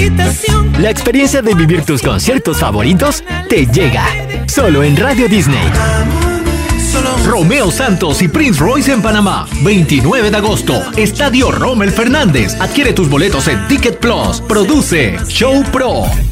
La experiencia de vivir tus conciertos favoritos te llega solo en Radio Disney. Romeo Santos y Prince Royce en Panamá, 29 de agosto, Estadio Rommel Fernández. Adquiere tus boletos en Ticket Plus. Produce Show Pro.